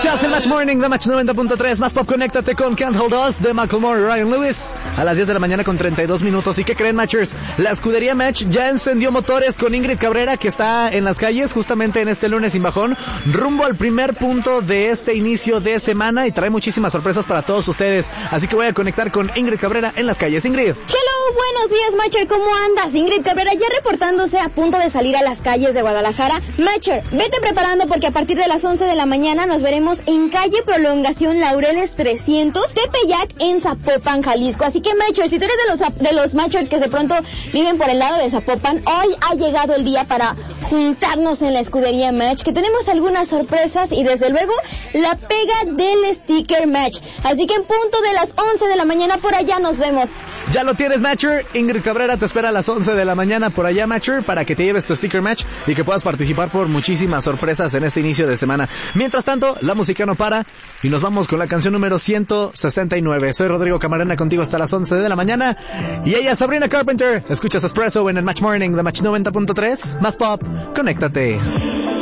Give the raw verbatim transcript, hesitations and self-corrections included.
Escuchas el Match Morning de Match noventa punto tres. Más pop, conéctate con Can't Hold Us de Macklemore y Ryan Lewis a las diez de la mañana con treinta y dos minutos. ¿Y qué creen, Matchers? La escudería Match ya encendió motores con Ingrid Cabrera, que está en las calles justamente en este lunes sin bajón, rumbo al primer punto de este inicio de semana, y trae muchísimas sorpresas para todos ustedes. Así que voy a conectar con Ingrid Cabrera en las calles. Ingrid. Hello, buenos días, Matcher. ¿Cómo andas? Ingrid Cabrera ya reportándose a punto de salir a las calles de Guadalajara. Matcher, vete preparando porque a partir de las once de la mañana nos veremos en calle Prolongación Laureles trescientos, Tepeyac, en Zapopan, Jalisco. Así que, Matcher, si tú eres de los de los Matchers que de pronto viven por el lado de Zapopan, hoy ha llegado el día para juntarnos en la escudería Match, que tenemos algunas sorpresas y desde luego la pega del sticker Match. Así que en punto de las once de la mañana por allá nos vemos. Ya lo tienes, Matcher. Ingrid Cabrera te espera a las once de la mañana por allá, Matcher, para que te lleves tu sticker Match y que puedas participar por muchísimas sorpresas en este inicio de semana. Mientras tanto, la música no para y nos vamos con la canción número ciento sesenta y nueve. Soy Rodrigo Camarena contigo hasta las once de la mañana y ella es Sabrina Carpenter. Escuchas Espresso en el Match Morning de Match noventa punto tres. Más pop, conéctate.